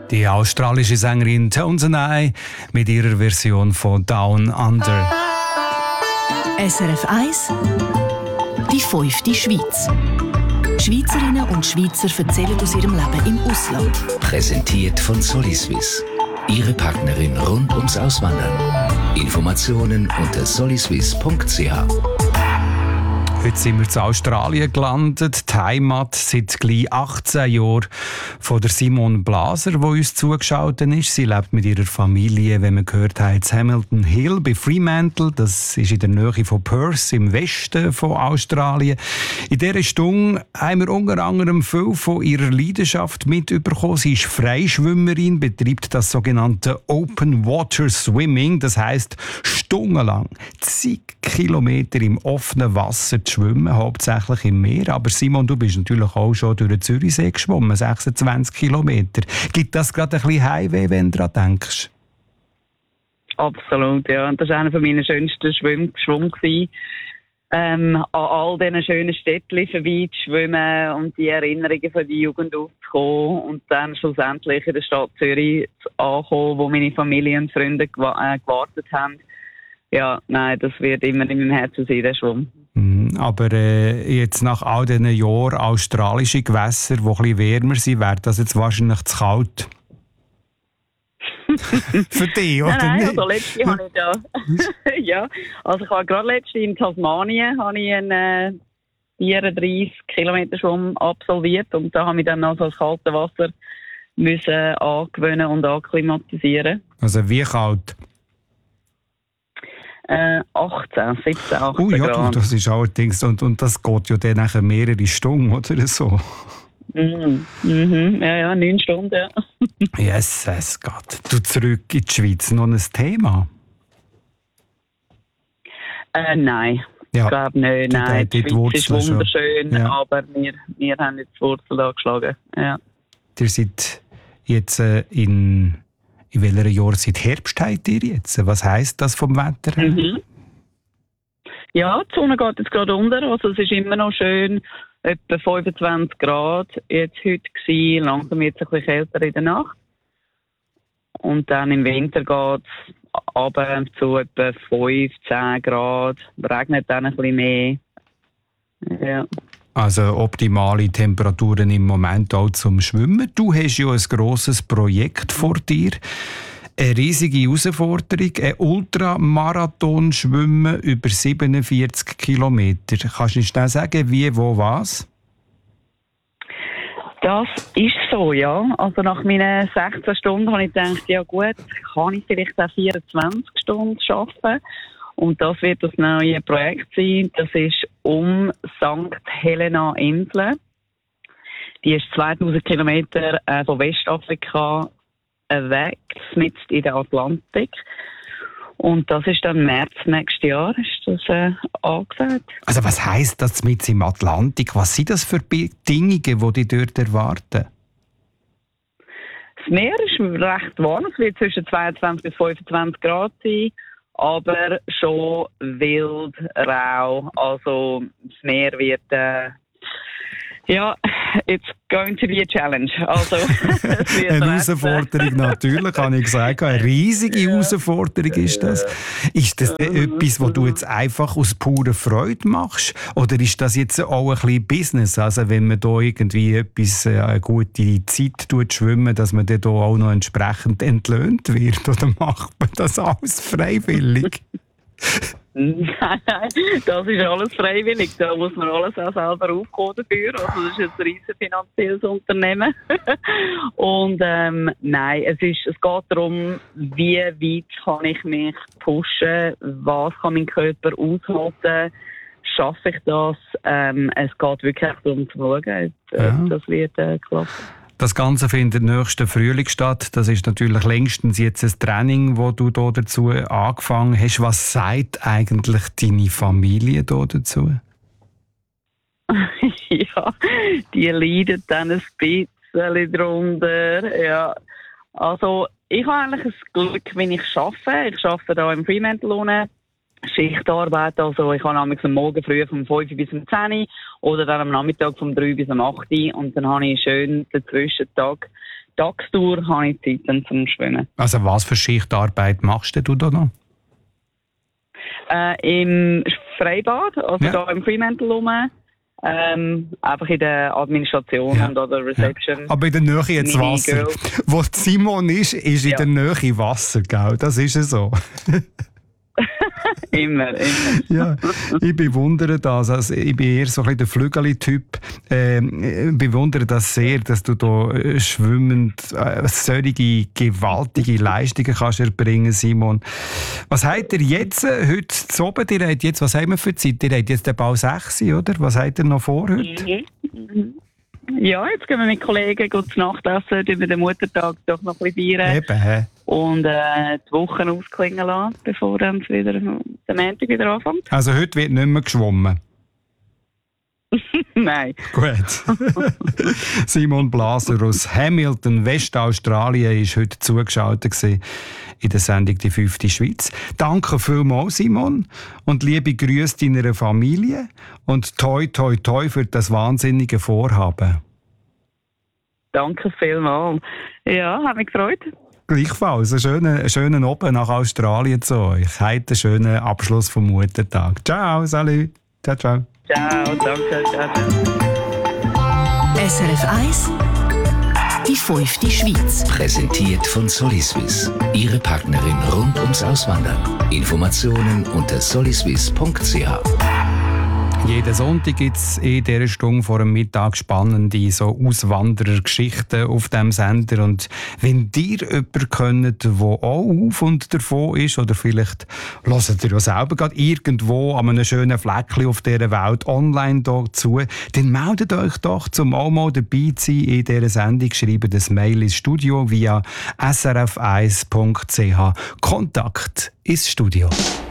Die australische Sängerin Tones and I mit ihrer Version von Down Under. SRF 1, die 5. Schweiz. Schweizerinnen und Schweizer erzählen aus ihrem Leben im Ausland. Präsentiert von Soliswiss. Ihre Partnerin rund ums Auswandern. Informationen unter soliswiss.ch. Heute sind wir in Australien gelandet. Die Heimat seit gleich 18 Jahren von der Simone Blaser, die uns zugeschaut ist. Sie lebt mit ihrer Familie, wie wir gehört haben, in Hamilton Hill bei Fremantle. Das ist in der Nähe von Perth im Westen von Australien. In dieser Stunde haben wir unter anderem viel von ihrer Leidenschaft mitbekommen. Sie ist Freischwimmerin, betreibt das sogenannte Open Water Swimming. Das heisst, stundenlang, zig Kilometer im offenen Wasser zu schwimmen, hauptsächlich im Meer. Aber Simon, du bist natürlich auch schon durch den Zürichsee geschwommen, 26 Kilometer. Gibt das gerade ein bisschen Heimweh, wenn du daran denkst? Absolut, ja. Und das war einer meiner schönsten Schwimmen. An all diesen schönen Städtchen vorbei zu schwimmen und die Erinnerungen von der Jugend aufzukommen und dann schlussendlich in der Stadt Zürich ankommen, wo meine Familie und Freunde gewartet haben. Ja, nein, das wird immer in meinem Herzen sein, der Schwumm. Aber jetzt nach all diesen Jahren australische Gewässer, die ein bisschen wärmer sind, wäre das jetzt wahrscheinlich zu kalt? Für dich, oder nein, nicht? Also letztes Jahr habe ich ja, also ich habe gerade letztes Jahr in Tasmanien einen 34 Kilometer Schwumm absolviert und da habe ich dann also das kalte Wasser müssen angewöhnen und akklimatisieren. Also wie kalt? 18 ja, Grad. das ist allerdings, und das geht ja dann nachher mehrere Stunden, oder so? Ja, 9 Stunden, ja. Yes, es geht. Du zurück in die Schweiz, noch ein Thema? Nein, ja. Ich glaube nicht. Nein, die Schweiz ist wunderschön, ja. Aber wir haben jetzt die Wurzel angeschlagen. Ja. Ihr seid jetzt in welcher Jahreszeit Herbst habt ihr jetzt? Was heisst das vom Wetter her? Ja, die Sonne geht jetzt gerade unter. Also es ist immer noch schön, etwa 25 Grad jetzt heute gewesen. Langsam jetzt ein bisschen kälter in der Nacht. Und dann im Winter geht es runter zu etwa 5, 10 Grad. Regnet dann ein bisschen mehr. Ja. Also optimale Temperaturen im Moment auch zum Schwimmen. Du hast ja ein grosses Projekt vor dir. Eine riesige Herausforderung, ein Ultramarathon schwimmen über 47 Kilometer. Kannst du nicht schnell sagen, wie, wo, was? Das ist so, ja. Also nach meinen 16 Stunden habe ich gedacht, ja gut, kann ich vielleicht auch 24 Stunden arbeiten. Und das wird das neue Projekt sein. Das ist um St. Helena Insel. Die ist 2000 Kilometer von Westafrika weg, mitten in der Atlantik. Und das ist dann März nächstes Jahr, ist das angesagt. Also was heisst das mitten im Atlantik? Was sind das für Bedingungen, die dich dort erwarten? Das Meer ist recht warm. Es wird zwischen 22 bis 25 Grad sein. Aber schon wild, rau. Also das Meer wird it's going to be a challenge. Also, es wird eine Herausforderung natürlich, kann ich sagen. Eine riesige Herausforderung ist das. Ist das etwas, was du jetzt einfach aus purer Freude machst? Oder ist das jetzt auch ein bisschen Business? Also wenn man da irgendwie eine gute Zeit schwimmen, dass man dann da auch noch entsprechend entlöhnt wird? Oder macht man das alles freiwillig? Nein, das ist alles freiwillig. Da muss man alles auch selber aufkommen dafür. Also das ist ein riesen finanzielles Unternehmen. Und nein, es geht darum, wie weit kann ich mich pushen, was kann mein Körper aushalten, schaffe ich das? Es geht wirklich darum zu schauen, das wird klappen. Das Ganze findet nächsten Frühling statt. Das ist natürlich längstens jetzt ein Training, das du da dazu angefangen hast. Was sagt eigentlich deine Familie da dazu? Ja, die leiden dann ein bisschen drunter. Ja. Also, ich habe eigentlich das Glück, wenn ich arbeite. Ich arbeite hier im Fremantle Schichtarbeit, also ich habe am Morgen früh vom 5 bis um 10 oder dann am Nachmittag vom 3 bis um 8 und dann habe ich schön dazwischen Tagstour habe ich Zeit dann zum Schwimmen. Also was für Schichtarbeit machst du da noch? Im Freibad, also da im Fremantle rum. Einfach in der Administration und oder Reception. Ja. Aber in der Nähe jetzt Wasser. Girl. Wo Simon ist in der Nähe Wasser, gell? Das ist ja so. Immer. Ja, ich bewundere das. Also ich bin eher so ein bisschen der Flügeli-Typ. Ich bewundere das sehr, dass du da schwimmend solche gewaltige Leistungen kannst erbringen, Simon. Was habt ihr jetzt heute zu oben? Ihr habt jetzt, was haben wir für Zeit? Ihr habt jetzt den Bau 6, oder? Was habt ihr noch vor heute? Ja, jetzt gehen wir mit Kollegen gut zu Nacht essen, über den Muttertag doch noch ein bisschen feiern. Eben, und die Wochen ausklingen lassen, bevor dann wieder der Montag wieder anfängt. Also heute wird nicht mehr geschwommen? Nein. Gut. Simon Blaser aus Hamilton, Westaustralien, war heute zugeschaltet in der Sendung «Die 5. Schweiz». Danke vielmals, Simon. Und liebe Grüße deiner Familie. Und toi, toi, toi für das wahnsinnige Vorhaben. Danke vielmals. Ja, hat mich gefreut. Gleichfalls. Einen schönen Abend nach Australien zu euch. Heute einen schönen Abschluss vom Muttertag. Ciao, salut. Ciao, ciao. Ciao, danke. Ciao. SRF 1, die 5. Schweiz. Präsentiert von Soliswiss. Ihre Partnerin rund ums Auswandern. Informationen unter soliswiss.ch. Jeden Sonntag gibt es in dieser Stunde vor dem Mittag spannende so Auswanderergeschichten auf diesem Sender. Und wenn ihr jemanden kennt, der auch auf und davon ist, oder vielleicht hört ihr ja selber gerade irgendwo an einem schönen Fleckchen auf dieser Welt online dazu, dann meldet euch doch, zum auch mal dabei zu sein in dieser Sendung. Schreibt das Mail ins Studio via srf1.ch. Kontakt ins Studio.